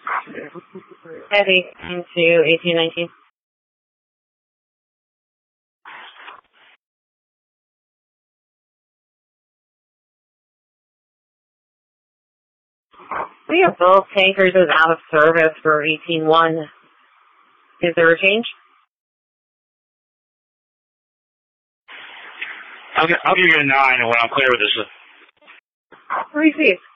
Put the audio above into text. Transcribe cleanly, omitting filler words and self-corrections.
Heading into 1819. We have both tankers as out of service for 18-1. Is there a change? I'll give you a 9 when I'm clear with this. Received.